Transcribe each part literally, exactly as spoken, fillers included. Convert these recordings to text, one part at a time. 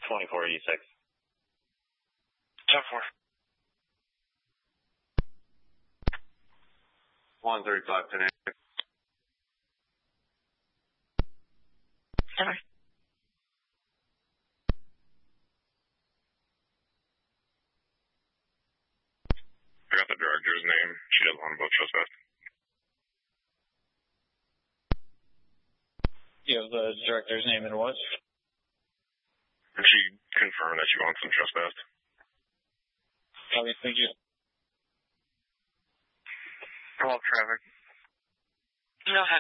twenty-four eighty-six. ten four. one thirty-five, ten eight. Sorry. I got the director's name. She doesn't want to book trespass. You have the director's name and what? And she confirmed that she wants some trespass. Okay, thank you. twelve traffic. Go ahead.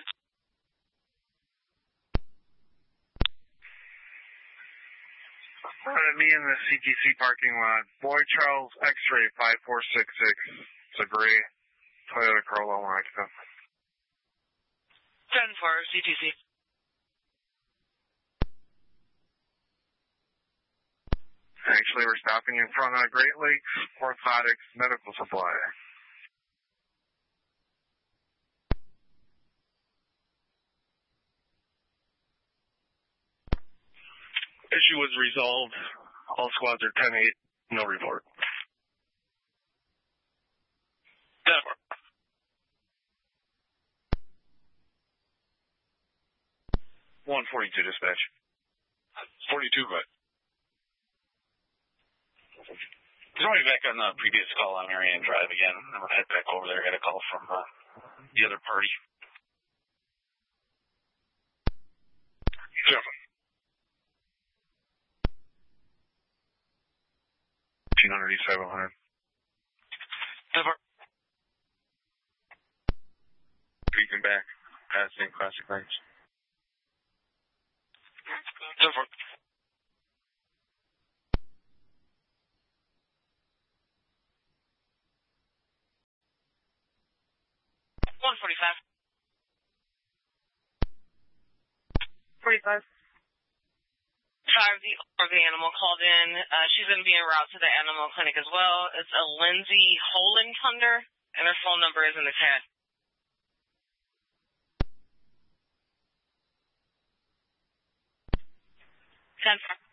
Uh, me in the C T C parking lot. Boyd Charles X-ray five four six six. It's a gray Toyota Corolla one occupant. ten four C T C. Actually, we're stopping in front of Great Lakes Orthotics Medical Supply. Issue was resolved. All squads are ten eight. No report. ten four. one forty-two dispatch. forty-two, but. Somebody back on the previous call on Marianne Drive again. I'm going to head back over there. I got a call from uh, the other party. Jeff. fifteen hundred East seven hundred. Over. Creeping back. Passing classic range. Over. one forty-five. forty-five. Five, the, or the animal called in. Uh, she's going to be en route to the animal clinic as well. It's a Lindsay Holentunder, and her phone number is in the chat. ten four.